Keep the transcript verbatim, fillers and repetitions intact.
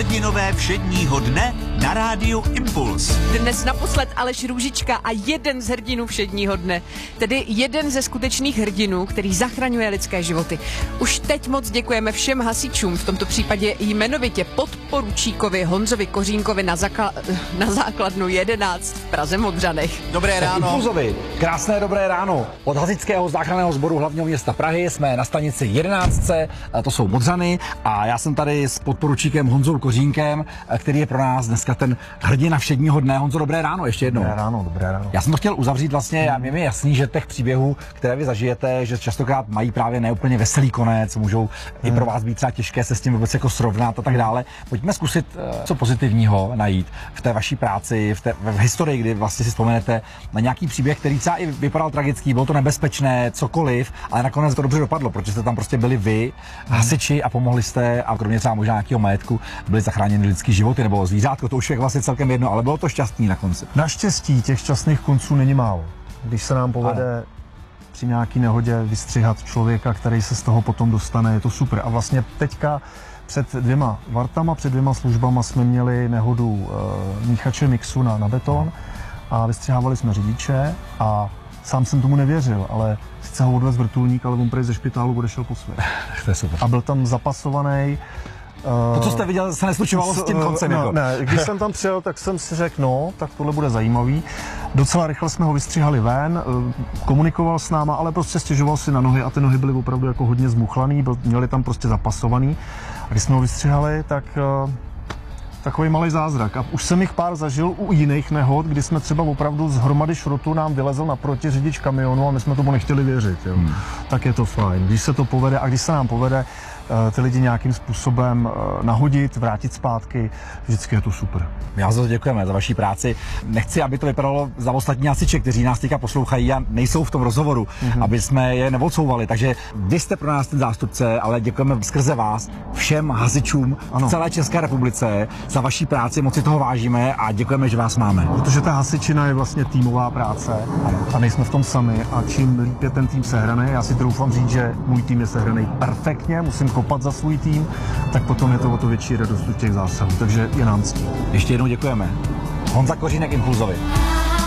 hrdinové všedního dne na rádiu Impuls. Dnes naposled Aleš Růžička a jeden z hrdinů všedního dne, tedy jeden ze skutečných hrdinů, který zachraňuje lidské životy. Už teď moc děkujeme všem hasičům, v tomto případě jmenovitě podporučíkovi Honzovi Kořínkovi na, zakla- na základnu jedenáct v Praze Modřanech. Dobré ráno. Impulzovi. Krásné dobré ráno. Od hasičského záchranného sboru hlavního města Prahy jsme na stanici jedenáct, to jsou Modřany, a já jsem tady s podporučíkem Honzou Kořínkem, který je pro nás dneska ten hrdina všedního dne. Honzo, dobré ráno ještě jednou. Dobré ráno, dobré ráno. Já jsem to chtěl uzavřít vlastně, a mě je jasný, že těch příběhů, které vy zažijete, že častokrát mají právě neúplně veselý konec, můžou hmm. i pro vás být třeba těžké se s tím vůbec jako srovnat a tak dále. Pojďme zkusit co pozitivního najít v té vaší práci, v, té, v historii, kdy vlastně si vzpomenete na nějaký příběh, který třeba i vypadal tragický, bylo to nebezpečné, cokoliv, ale nakonec to dobře dopadlo, protože jste tam prostě byli vy, hasiči, a pomohli jste, a kromě třeba možná nějakého majetku byly zachráněny lidský životy nebo zvířátko, to už je vlastně celkem jedno, ale bylo to šťastný na konci. Naštěstí těch šťastných konců není málo. Když se nám povede ale při nějaký nehodě vystřihat člověka, který se z toho potom dostane, je to super. A vlastně teďka před dvěma vartama, před dvěma službama jsme měli nehodu e, míchače mixu na, na beton a vystřihávali jsme řidiče a sám jsem tomu nevěřil, ale sice ho odvez vrtulník, ale on prej ze špitálu odešel po svém. To je super. A byl tam zapasovaný. To, co jste viděl, se neslučovalo s tím koncem. No, jako. ne, když jsem tam přijel, tak jsem si řekl, no, tak tohle bude zajímavý. Docela rychle jsme ho vystřihali ven, komunikoval s náma, ale prostě stěžoval si na nohy a ty nohy byly opravdu jako hodně zmuchlaný, byl, měli tam prostě zapasovaný. A když jsme ho vystřihali, tak uh, takový malý zázrak. A už jsem jich pár zažil u jiných nehod, kdy jsme třeba opravdu z hromady šrotu nám vylezl naproti řidič kamionu a my jsme tomu nechtěli věřit. Jo. Hmm. Tak je to fajn. Když se to povede a když se nám povede ty lidi nějakým způsobem nahodit, vrátit zpátky, vždycky je to super. My vás děkujeme za vaši práci. Nechci, aby to vypadalo za ostatní hasiče, kteří nás teďka poslouchají a nejsou v tom rozhovoru, mm-hmm. aby jsme je neodsouvali. Takže vy jste pro nás ten zástupce, ale děkujeme skrze vás všem hasičům v celé České republice za vaši práci, moc si toho vážíme a děkujeme, že vás máme. Protože ta hasičina je vlastně týmová práce a nejsme v tom sami, a čím líp je ten tým sehraný, já si troufám říct, že můj tým je sehraný perfektně, musím kopat za svůj tým, tak potom je to o to větší radost u těch zásahů, takže je nám ctí. Ještě jednou děkujeme. Honza Kořínek Impulzovi.